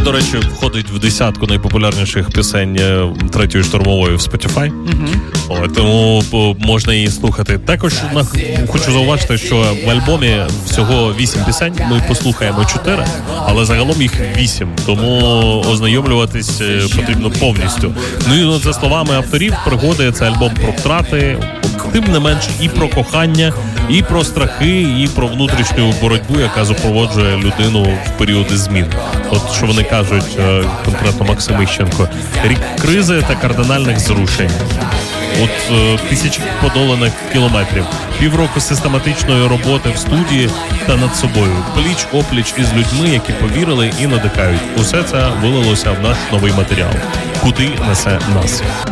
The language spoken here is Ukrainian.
до речі, входить в десятку найпопулярніших пісень третьої штурмової в Spotify. Тому можна її слухати. Також хочу зауважити, що в альбомі всього 8 пісень. Ми послухаємо 4, але загалом їх 8. Тому ознайомлюватись потрібно повністю. Ну і за словами авторів, пригоди — це альбом про втрати, тим не менш і про кохання, і про страхи, і про внутрішню боротьбу, яка супроводжує людину в періоди змін. От що вони кажуть, конкретно Максим Іщенко. Рік кризи та кардинальних зрушень. Тисячі подоланих кілометрів, півроку систематичної роботи в студії та над собою, пліч-опліч із людьми, які повірили і надихають. Усе це вилилося в наш новий матеріал. Куди несе нас?